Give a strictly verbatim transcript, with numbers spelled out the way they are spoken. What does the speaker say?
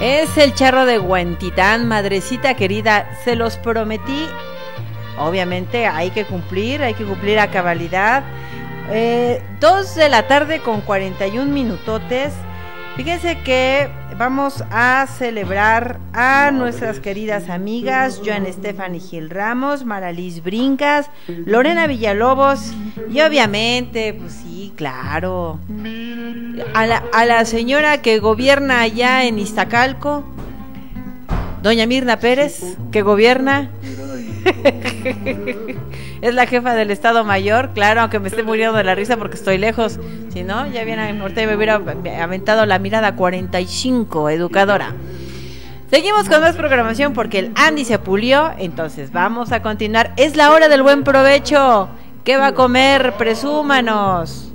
Es el charro de Huentitán, madrecita querida, se los prometí. Obviamente hay que cumplir, hay que cumplir a cabalidad. Eh, dos de la tarde con cuarenta y un minutotes. Fíjense que vamos a celebrar a nuestras queridas amigas Joan Stephanie Gil Ramos, Maralis Brincas, Lorena Villalobos y obviamente, pues sí, claro, a la, a la señora que gobierna allá en Iztacalco, doña Mirna Pérez, que gobierna. Es la jefa del Estado Mayor, claro, aunque me esté muriendo de la risa porque estoy lejos. Si no, ya viene a norte y me hubiera aventado la mirada cuarenta y cinco, educadora. Seguimos con más programación porque el Andy se pulió, entonces vamos a continuar. Es la hora del buen provecho. ¿Qué va a comer? Presúmanos.